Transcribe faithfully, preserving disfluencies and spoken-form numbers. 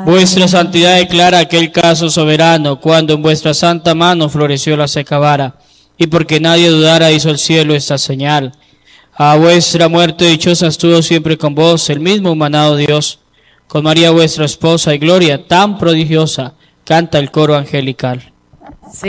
Vuestra santidad declara aquel caso soberano, cuando en vuestra santa mano floreció la seca vara, y porque nadie dudara hizo el cielo esta señal. A vuestra muerte dichosa estuvo siempre con vos el mismo humanado Dios. Con María vuestra esposa y gloria tan prodigiosa, canta el coro angelical.